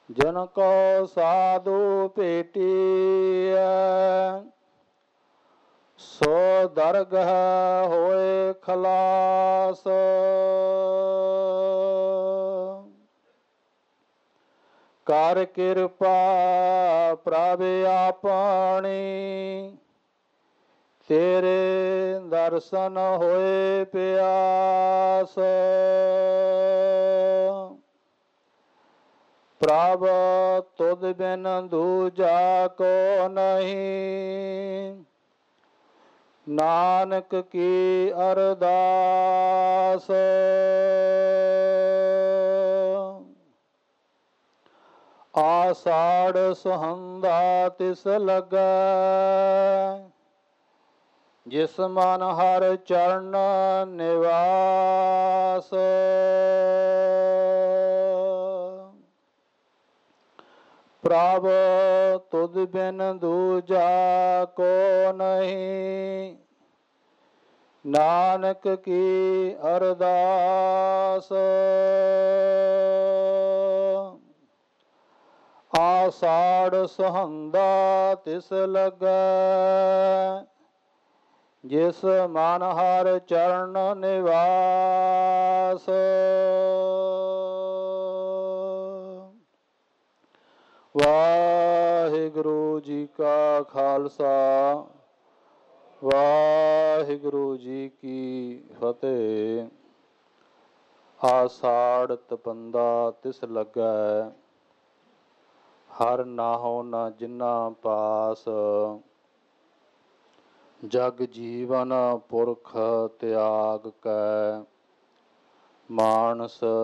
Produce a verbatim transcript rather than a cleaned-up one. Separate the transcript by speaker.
Speaker 1: ਜਨ ਕੋ ਸਾਧੂ ਭੇਟੀਐ, ਸੋ ਦਰਗਹ ਹੋਏ ਖਲਾਸ। ਕਰ ਕਿਰਪਾ ਪ੍ਰਭ ਆਪਣੀ, ਤੇਰੇ ਦਰਸ਼ਨ ਹੋਏ ਪਿਆਸ। ਪ੍ਰਭ ਤੁਧ ਬਿਨ ਦੂਜਾ ਕੋ ਨਹੀਂ, ਨਾਨਕ ਕੀ ਅਰਦਾਸ। ਆषाढ़ ਸੁਹੰਦਾ ਤਿਸ ਲੱਗੈ, ਜਿਸ ਮਨ ਹਰ ਚਰਨ ਨਿਵਾਸ। ਪ੍ਰਭ ਤੁਧ ਬਿਨ ਦੂਜਾ ਕੋ ਨਹੀਂ, ਨਾਨਕ ਕੀ ਅਰਦਾਸ। ਆषाढ़ ਸੁਹੰਦਾ ਤਿਸ ਲੱਗੈ, ਜਿਸ ਮਨ ਹਰ ਚਰਨ ਨਿਵਾਸ। ਵਾਹਿਗੁਰੂ ਜੀ ਕਾ ਖਾਲਸਾ, ਵਾਹਿਗੁਰੂ ਜੀ ਕੀ ਫਤਿਹ। ਆषाढ़ ਤਪੰਦਾ ਤਿਸ ਲੱਗੈ, ਹਰ ਨਾਹੋ ਨ ਜਿਨਾ ਪਾਸ। ਜਗ ਜੀਵਨ ਪੁਰਖ ਤਿਆਗ ਕੈ, ਮਾਨਸ